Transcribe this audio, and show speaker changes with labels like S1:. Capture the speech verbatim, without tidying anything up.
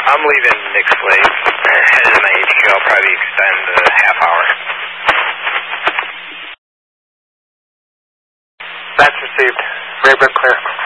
S1: I'm leaving Nick Slade, headed to my H Q. I'll probably extend a half hour.
S2: That's received. Rayburn clear.